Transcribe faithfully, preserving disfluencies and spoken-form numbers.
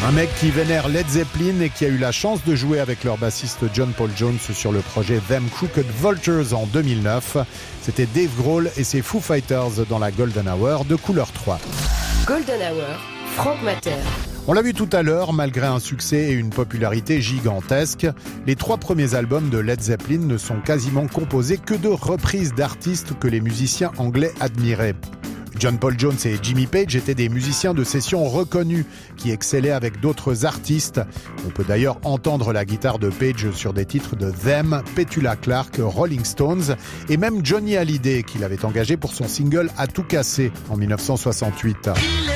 Un mec qui vénère Led Zeppelin et qui a eu la chance de jouer avec leur bassiste John Paul Jones sur le projet Them Crooked Vultures en deux mille neuf. C'était Dave Grohl et ses Foo Fighters dans la Golden Hour de Couleur trois. Golden Hour, Franck Matter. On l'a vu tout à l'heure, malgré un succès et une popularité gigantesque, les trois premiers albums de Led Zeppelin ne sont quasiment composés que de reprises d'artistes que les musiciens anglais admiraient. John Paul Jones et Jimmy Page étaient des musiciens de session reconnus qui excellaient avec d'autres artistes. On peut d'ailleurs entendre la guitare de Page sur des titres de Them, Petula Clark, Rolling Stones et même Johnny Hallyday qu'il avait engagé pour son single À tout casser en dix-neuf cent soixante-huit.